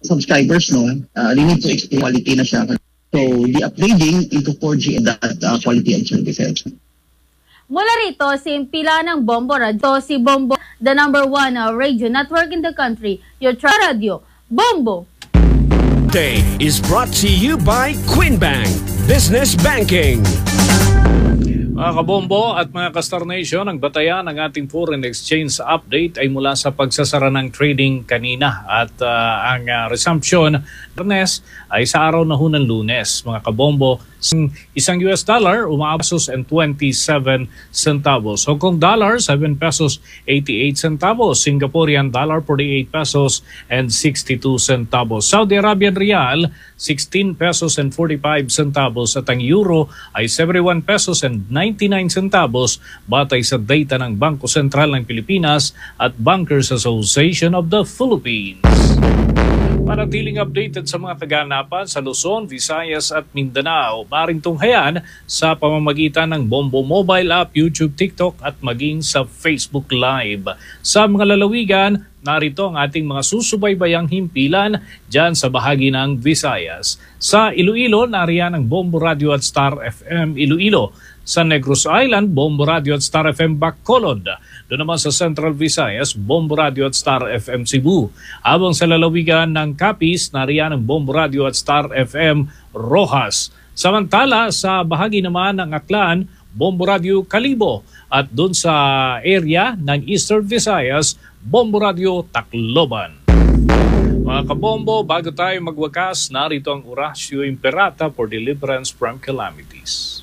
subscribers, no, they need to experience quality na siya. So, the upgrading into 4G and that quality of services. Mula rito, si pila ng Bombo Radio. Si Bombo, the #1 radio network in the country. Your radio, Bombo. Day is brought to you by QuinBank Business Banking. Mga kabombo at mga ka-Star Nation, ang batayan ng ating foreign exchange update ay mula sa pagsasara ng trading kanina at ang resumption ay sa araw na ng Lunes. Mga kabombo, isang US dollar umaabot and 27 centavos. Hong Kong dollar 7 pesos 88 centavos. Singaporean dollar 48 pesos and 62 centavos. Saudi Arabian rial 16 pesos and 45 centavos at ang euro ay 71 pesos and 99 centavos batay sa data ng Bangko Sentral ng Pilipinas at Bankers Association of the Philippines. Manatiling updated sa mga kaganapan sa Luzon, Visayas at Mindanao. Maring tunghayan sa pamamagitan ng Bombo Mobile App, YouTube, TikTok at maging sa Facebook Live. Sa mga lalawigan, narito ang ating mga susubaybayang himpilan dyan sa bahagi ng Visayas. Sa Iloilo, nariyan ang Bombo Radio at Star FM Iloilo. Sa Negros Island, Bombo Radio at Star FM Bacolod. Doon naman sa Central Visayas, Bombo Radio at Star FM Cebu. Habang sa lalawigan ng Capiz, nariyan ang Bombo Radio at Star FM Rojas. Samantala, sa bahagi naman ng Aklan, Bombo Radio Calibo. At doon sa area ng Eastern Visayas, Bombo Radio Tacloban. Mga kabombo, bago tayo magwakas, narito ang Orasio Imperata for Deliverance from Calamities.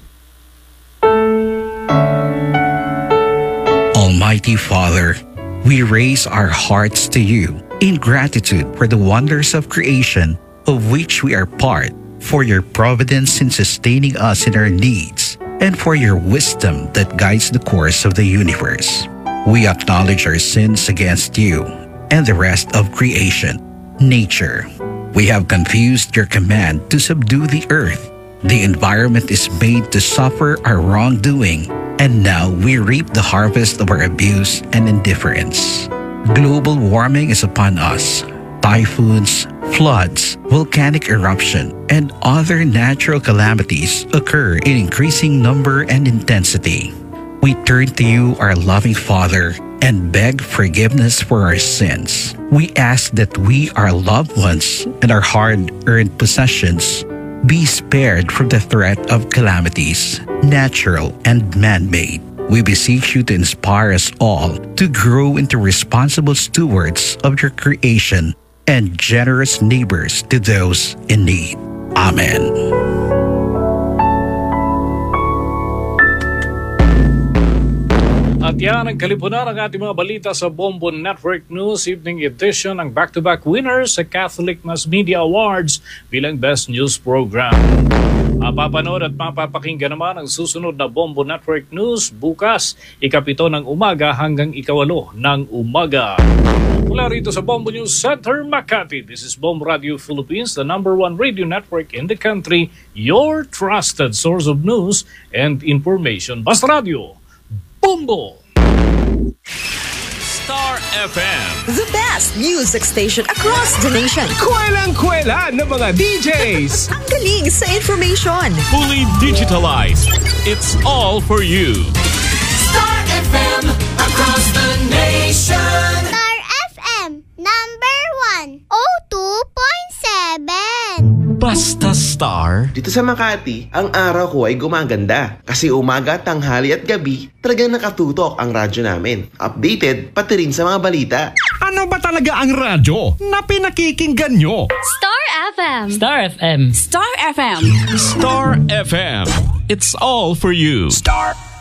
Almighty Father, we raise our hearts to you in gratitude for the wonders of creation of which we are part, for your providence in sustaining us in our needs, and for your wisdom that guides the course of the universe. We acknowledge our sins against you and the rest of creation, nature. We have confused your command to subdue the earth. The environment is made to suffer our wrongdoing, and now we reap the harvest of our abuse and indifference. Global warming is upon us. Typhoons, floods, volcanic eruption, and other natural calamities occur in increasing number and intensity. We turn to you, our loving Father, and beg forgiveness for our sins. We ask that we, our loved ones, and our hard-earned possessions be spared from the threat of calamities, natural and man-made. We beseech you to inspire us all to grow into responsible stewards of your creation and generous neighbors to those in need. Amen. At yan ang kalipunan ng ating mga balita sa Bombo Network News Evening Edition, ang back-to-back winners sa Catholic Mass Media Awards bilang Best News Program. Mapapanood at mapapakinggan naman ang susunod na Bombo Network News bukas, 7 ng umaga hanggang 8 ng umaga. Mula rito sa Bombo News Center, Makati, this is Bombo Radio Philippines, the #1 radio network in the country, your trusted source of news and information. Basta Radio, Bombo! Star FM, the best music station across the nation. Kwelang-kwela ng mga DJs. Ang galing sa information. Fully digitalized. It's all for you. Star FM across the nation. Star FM #1 02.7. Basta Star. Dito sa Makati, ang araw ko ay gumaganda. Kasi umaga, tanghali at gabi, talagang nakatutok ang radyo namin. Updated, pati rin sa mga balita. Ano ba talaga ang radyo na pinakikinggan nyo? Star FM. Star FM. Star FM. Star FM. It's all for you. Star